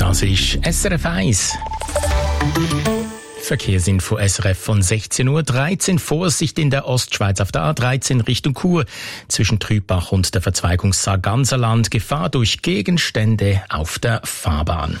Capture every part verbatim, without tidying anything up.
Das ist S R F eins. Verkehrsinfo S R F von sechzehn Uhr dreizehn. Vorsicht in der Ostschweiz auf der A dreizehn Richtung Chur. Zwischen Trübach und der Verzweigung Sarganserland. Gefahr durch Gegenstände auf der Fahrbahn.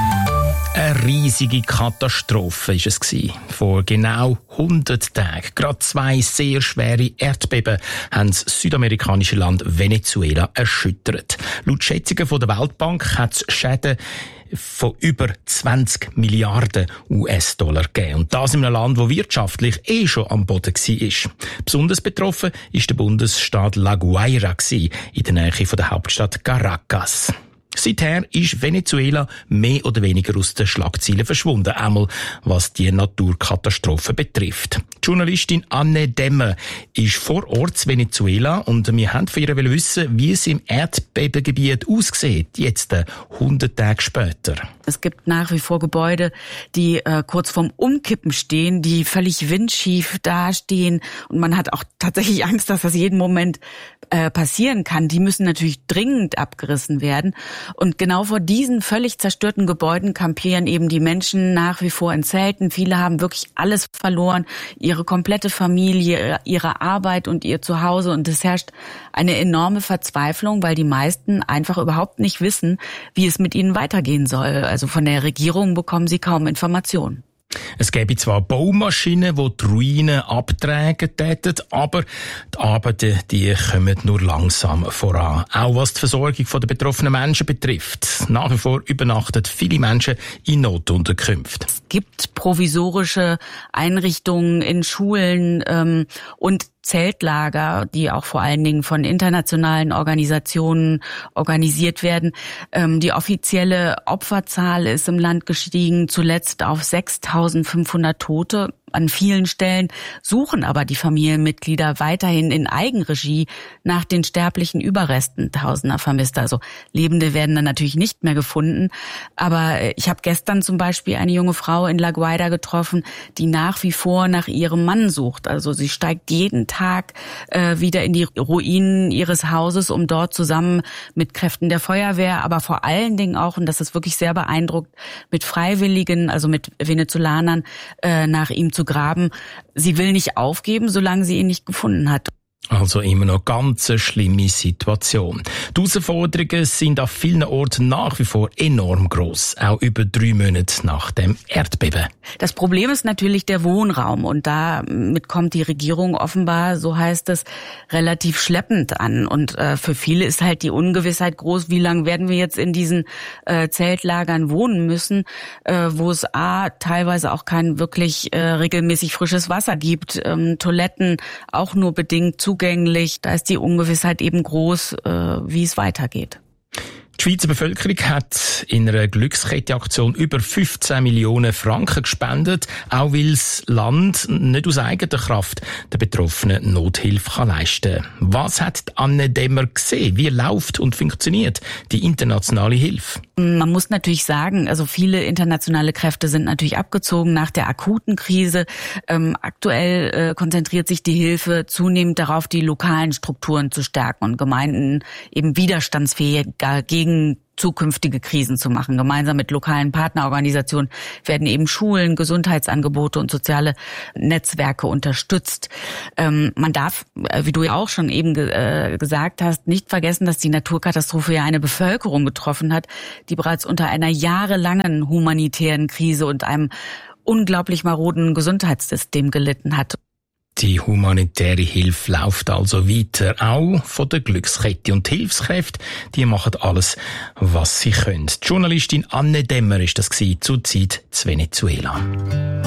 Eine riesige Katastrophe war es gewesen. Vor genau hundert Tagen. Gerade zwei sehr schwere Erdbeben haben das südamerikanische Land Venezuela erschüttert. Laut Schätzungen von der Weltbank hat es Schäden von über zwanzig Milliarden U S-Dollar gegeben. Und das in einem Land, das wirtschaftlich eh schon am Boden war. Besonders betroffen war der Bundesstaat La Guaira in der Nähe von der Hauptstadt Caracas. Seither ist Venezuela mehr oder weniger aus den Schlagzeilen verschwunden, einmal was die Naturkatastrophe betrifft. Die Journalistin Anne Demmer ist vor Ort in Venezuela und wir haben von ihr wissen, wie es im Erdbebengebiet aussieht, jetzt hundert Tage später. Es gibt nach wie vor Gebäude, die äh, kurz vorm Umkippen stehen, die völlig windschief dastehen und man hat auch tatsächlich Angst, dass das jeden Moment äh, passieren kann. Die müssen natürlich dringend abgerissen werden. Und genau vor diesen völlig zerstörten Gebäuden kampieren eben die Menschen nach wie vor in Zelten. Viele haben wirklich alles verloren, ihre komplette Familie, ihre Arbeit und ihr Zuhause. Und es herrscht eine enorme Verzweiflung, weil die meisten einfach überhaupt nicht wissen, wie es mit ihnen weitergehen soll. Also von der Regierung bekommen sie kaum Informationen. Es gäbe zwar Baumaschinen, die die Ruinen abtragen täten, aber die Arbeiten die kommen nur langsam voran. Auch was die Versorgung der betroffenen Menschen betrifft. Nach wie vor übernachten viele Menschen in Notunterkünften. Es gibt provisorische Einrichtungen in Schulen ähm, und Zeltlager, die auch vor allen Dingen von internationalen Organisationen organisiert werden. Ähm, die offizielle Opferzahl ist im Land gestiegen, zuletzt auf sechstausendfünfhundert Tote. An vielen Stellen suchen aber die Familienmitglieder weiterhin in Eigenregie nach den sterblichen Überresten Tausender Vermisster. Also Lebende werden dann natürlich nicht mehr gefunden. Aber ich habe gestern zum Beispiel eine junge Frau in La Guaira getroffen, die nach wie vor nach ihrem Mann sucht. Also sie steigt jeden Tag äh, wieder in die Ruinen ihres Hauses, um dort zusammen mit Kräften der Feuerwehr, aber vor allen Dingen auch, und das ist wirklich sehr beeindruckt, mit Freiwilligen, also mit Venezolanern, äh, nach ihm zu graben. Sie will nicht aufgeben, solange sie ihn nicht gefunden hat. Also immer noch ganz eine schlimme Situation. Die Herausforderungen sind auf vielen Orten nach wie vor enorm gross, auch über drei Monate nach dem Erdbeben. Das Problem ist natürlich der Wohnraum und damit kommt die Regierung offenbar, so heißt es, relativ schleppend an. Und äh, für viele ist halt die Ungewissheit groß, wie lange werden wir jetzt in diesen äh, Zeltlagern wohnen müssen, äh, wo es a teilweise auch kein wirklich äh, regelmäßig frisches Wasser gibt, ähm, Toiletten auch nur bedingt zugänglich. Da ist die Ungewissheit eben groß, äh, wie es weitergeht. Die Schweizer Bevölkerung hat in einer Glückskettenaktion über fünfzehn Millionen Franken gespendet, auch weil das Land nicht aus eigener Kraft der Betroffenen Nothilfe kann leisten kann. Was hat Anne Demmer gesehen? Wie läuft und funktioniert die internationale Hilfe? Man muss natürlich sagen, also viele internationale Kräfte sind natürlich abgezogen nach der akuten Krise. Ähm, aktuell äh, konzentriert sich die Hilfe zunehmend darauf, die lokalen Strukturen zu stärken und Gemeinden eben widerstandsfähiger gegen zukünftige Krisen zu machen. Gemeinsam mit lokalen Partnerorganisationen werden eben Schulen, Gesundheitsangebote und soziale Netzwerke unterstützt. Ähm, man darf, wie du ja auch schon eben ge- äh, gesagt hast, nicht vergessen, dass die Naturkatastrophe ja eine Bevölkerung getroffen hat, die bereits unter einer jahrelangen humanitären Krise und einem unglaublich maroden Gesundheitssystem gelitten hat. Die humanitäre Hilfe läuft also weiter, auch von der Glückskette. Und die Hilfskräfte, die machen alles, was sie können. Die Journalistin Anne Demmer ist das gewesen, zur Zeit zu Venezuela.